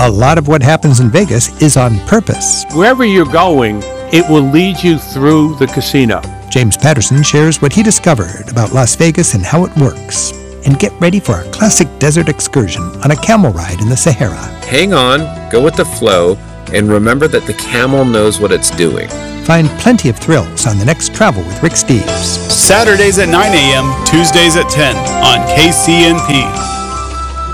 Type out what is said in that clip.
A lot of what happens in Vegas is on purpose. Wherever you're going, it will lead you through the casino. James Patterson shares what he discovered about Las Vegas and how it works. And get ready for a classic desert excursion on a camel ride in the Sahara. Hang on, go with the flow, and remember that the camel knows what it's doing. Find plenty of thrills on the next Travel with Rick Steves. Saturdays at 9 a.m., Tuesdays at 10 on KCNP.